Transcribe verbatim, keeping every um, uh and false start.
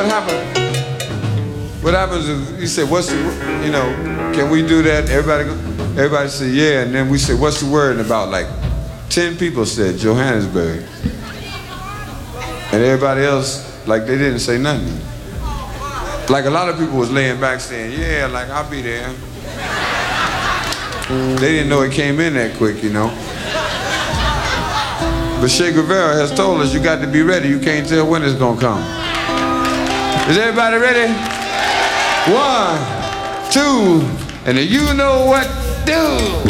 What happened? What happens is he said, "What's the, you know, can we do that?" Everybody, go, everybody said, "Yeah." And then we said, "What's the word?" And about like ten people said Johannesburg, and everybody else like they didn't say nothing. Like a lot of people was laying back saying, "Yeah, like I'll be there." They didn't know it came in that quick, you know. But Che Guevara has told us you got to be ready. You can't tell when it's gonna come. Is everybody ready? One, two, and then you know what to do.